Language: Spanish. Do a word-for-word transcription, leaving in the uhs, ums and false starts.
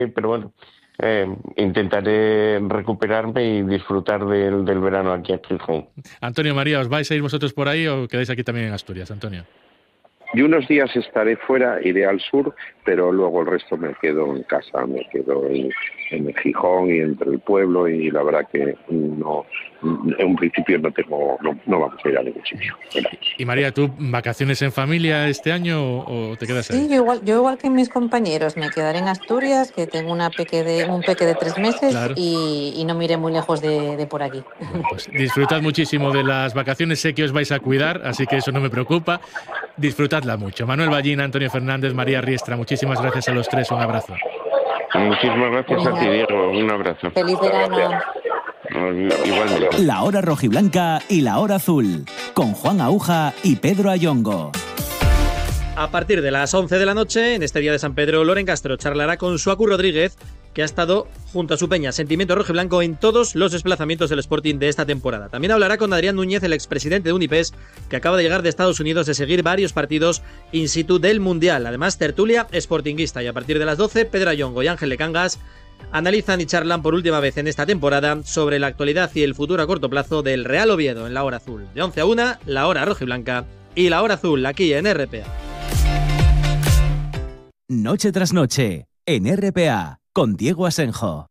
pero bueno, eh, intentaré recuperarme y disfrutar del, del verano aquí en Gijón. Antonio, María, ¿os vais a ir vosotros por ahí o quedáis aquí también en Asturias, Antonio? Yo unos días estaré fuera, iré al sur, pero luego el resto me quedo en casa, me quedo en, en el Gijón y entre el pueblo, y la verdad que no, en un principio no tengo, no, no vamos a ir a ningún sitio. Y María, ¿tú vacaciones en familia este año o te quedas ahí? Sí, yo igual, yo igual que mis compañeros, me quedaré en Asturias, que tengo una peque de, un peque de tres meses Claro. y, y no me iré muy lejos de, de por aquí. Bueno, pues disfrutad muchísimo de las vacaciones, sé que os vais a cuidar, así que eso no me preocupa. Disfrutadla mucho. Manuel Ballín, Antonio Fernández, María Riestra, muchísimas gracias a los tres, un abrazo. Muchísimas gracias a ti, Diego, un abrazo. Feliz verano. Igualmente. La hora rojiblanca y la hora azul, con Juan Aúja y Pedro Ayongo. A partir de las once de la noche, en este día de San Pedro, Loren Castro charlará con Suaku Rodríguez, que ha estado junto a su peña Sentimiento Rojiblanco en todos los desplazamientos del Sporting de esta temporada. También hablará con Adrián Núñez, el expresidente de Unipes, que acaba de llegar de Estados Unidos de seguir varios partidos in situ del Mundial. Además, tertulia sportinguista, y a partir de las doce, Pedro Ayongo y Ángel de Cangas analizan y charlan por última vez en esta temporada sobre la actualidad y el futuro a corto plazo del Real Oviedo en la hora azul. De once a una, la hora rojiblanca y la hora azul, aquí en R P A. Noche tras noche, en R P A, con Diego Asenjo.